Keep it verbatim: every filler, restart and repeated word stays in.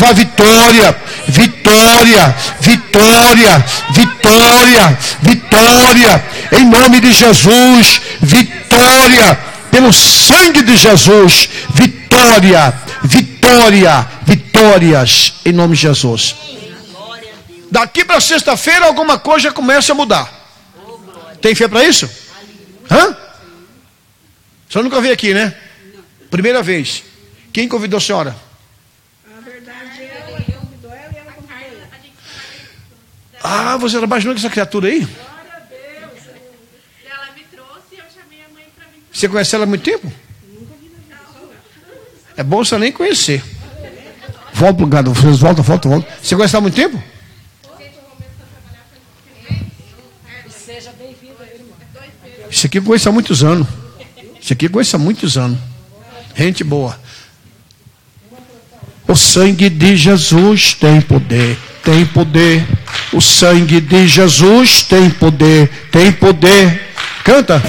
sua vitória, vitória, vitória, vitória, vitória, em nome de Jesus, vitória, pelo sangue de Jesus, vitória, vitória, vitórias, em nome de Jesus. Daqui para sexta-feira alguma coisa começa a mudar. Tem fé para isso? Hã? Você nunca veio aqui, né? Primeira vez. Quem convidou a senhora? A verdade é ela que convidou ela e ela convidou ela. Ah, você trabalha com essa criatura aí? Glória a Deus. Ela me trouxe e eu chamei a mãe para vir. Você conhece ela há muito tempo? É bom você nem conhecer. Volta para o lugar, vocês voltam, voltam, voltam. Você conhece ela há muito tempo? Seja bem-vindo, irmão. Isso aqui eu conheço há muitos anos. Isso aqui eu conheço há muitos anos. Gente boa. O sangue de Jesus tem poder, tem poder. O sangue de Jesus tem poder, tem poder. Canta.